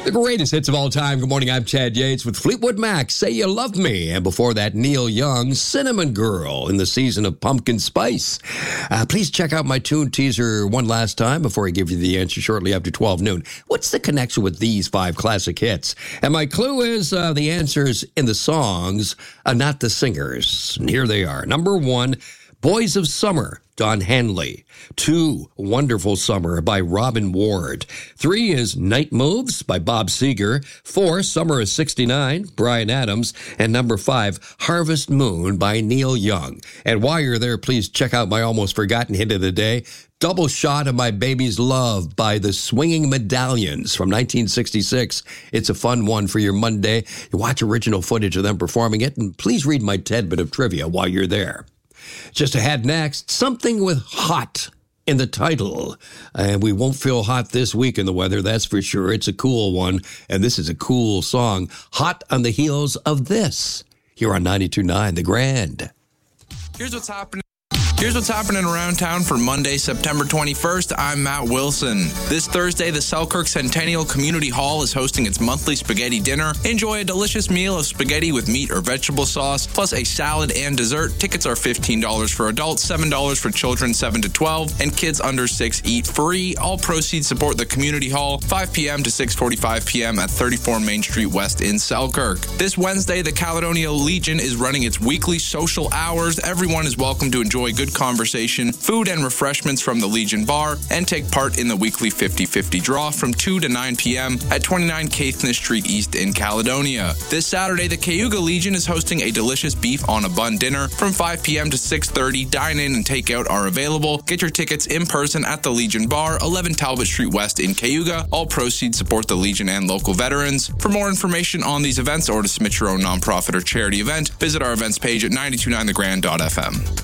The greatest hits of all time. Good morning, I'm Chad Yates with Fleetwood Mac, Say You Love Me. And before that, Neil Young, Cinnamon Girl, in the season of pumpkin spice. Please check out my tune teaser one last time before I give you the answer shortly after 12 noon. What's the connection with these 5 classic hits? And my clue is the answers in the songs, not the singers. And here they are. Number 1, Boys of Summer, Don Henley. 2, Wonderful Summer by Robin Ward. 3 is Night Moves by Bob Seger. 4, Summer of 69, Bryan Adams. And number 5, Harvest Moon by Neil Young. And while you're there, please check out my almost forgotten hit of the day, Double Shot of My Baby's Love by the Swinging Medallions from 1966. It's a fun one for your Monday. You watch original footage of them performing it, and please read my tidbit of trivia while you're there. Just ahead next, something with hot in the title. And we won't feel hot this week in the weather, that's for sure. It's a cool one, and this is a cool song. Hot on the heels of this. Here on 92.9 The Grand. Here's what's happening around town for Monday, September 21st. I'm Matt Wilson. This Thursday, the Selkirk Centennial Community Hall is hosting its monthly spaghetti dinner. Enjoy a delicious meal of spaghetti with meat or vegetable sauce, plus a salad and dessert. Tickets are $15 for adults, $7 for children 7 to 12, and kids under 6 eat free. All proceeds support the community hall, 5 p.m. to 6:45 p.m. at 34 Main Street West in Selkirk. This Wednesday, the Caledonia Legion is running its weekly social hours. Everyone is welcome to enjoy good conversation, food and refreshments from the Legion Bar, and take part in the weekly 50-50 draw from 2 to 9 p.m. at 29 Caithness Street East in Caledonia. This Saturday, the Cayuga Legion is hosting a delicious beef on a bun dinner from 5 p.m. to 6:30. Dine-in and take-out are available. Get your tickets in person at the Legion Bar, 11 Talbot Street West in Cayuga. All proceeds support the Legion and local veterans. For more information on these events or to submit your own nonprofit or charity event, visit our events page at 929thegrand.fm.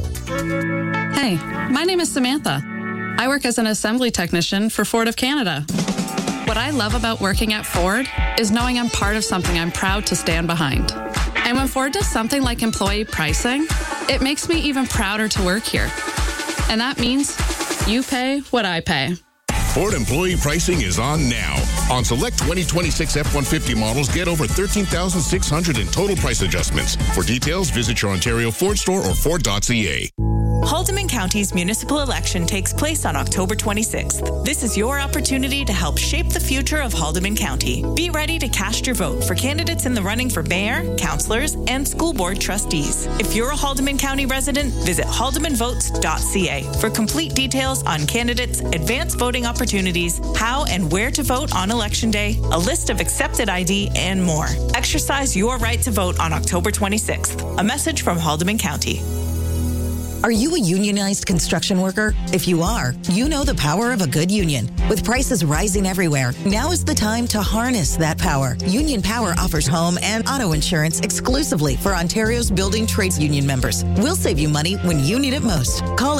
Hey, my name is Samantha. I work as an assembly technician for Ford of Canada. What I love about working at Ford is knowing I'm part of something I'm proud to stand behind. And when Ford does something like employee pricing, it makes me even prouder to work here. And that means you pay what I pay. Ford employee pricing is on now. On select 2026 F-150 models, get over $13,600 in total price adjustments. For details, visit your Ontario Ford store or Ford.ca. Haldimand County's municipal election takes place on October 26th. This is your opportunity to help shape the future of Haldimand County. Be ready to cast your vote for candidates in the running for mayor, councillors, and school board trustees. If you're a Haldimand County resident, visit haldimandvotes.ca for complete details on candidates, advanced voting opportunities, how and where to vote on Election Day, a list of accepted ID, and more. Exercise your right to vote on October 26th. A message from Haldimand County. Are you a unionized construction worker? If you are, you know the power of a good union. With prices rising everywhere, now is the time to harness that power. Union Power offers home and auto insurance exclusively for Ontario's building trades union members. We'll save you money when you need it most. Call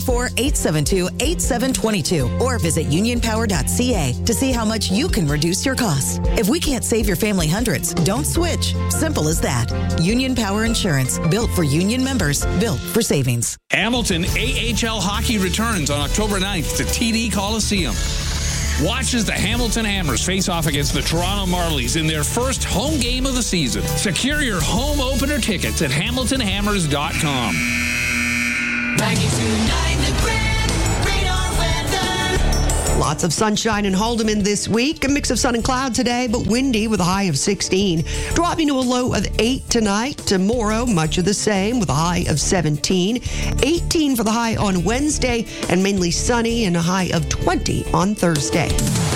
844-872-8722 or visit unionpower.ca to see how much you can reduce your costs. If we can't save your family hundreds, don't switch. Simple as that. Union Power Insurance, built for union members, built for savings. Hamilton AHL hockey returns on October 9th to TD Coliseum. Watch as the Hamilton Hammers face off against the Toronto Marlies in their first home game of the season. Secure your home opener tickets at hamiltonhammers.com. 92.9 The Grand, radar weather. Lots of sunshine in Haldimand this week. A mix of sun and cloud today, but windy with a high of 16. Dropping to a low of 8 tonight. Tomorrow, much of the same with a high of 17. 18 for the high on Wednesday, and mainly sunny and a high of 20 on Thursday.